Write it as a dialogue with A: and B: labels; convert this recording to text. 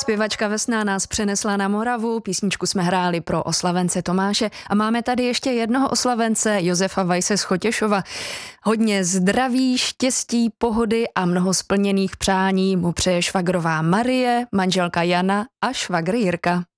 A: Zpěvačka Vesna nás přenesla na Moravu, písničku jsme hráli pro oslavence Tomáše a máme tady ještě jednoho oslavence, Josefa Weisse z Chotěšova. Hodně zdraví, štěstí, pohody a mnoho splněných přání mu přeje švagrová Marie, manželka Jana a švagr Jirka.